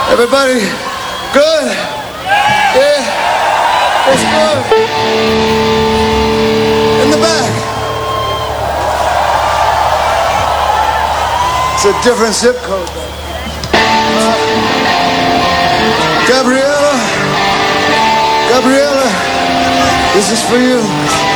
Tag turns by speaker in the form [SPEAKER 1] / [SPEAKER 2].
[SPEAKER 1] Everybody, good? Yeah, it's good. In the back. It's a different zip code. Gabriella, this is for you.